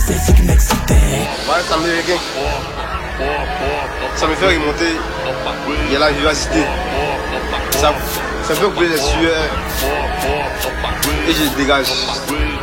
c'est ce qui m'excitait. Ouais, c'est américain. Ça me fait remonter. Il y a la vivacité. Ça me fait couler les sueurs. Et je dégage.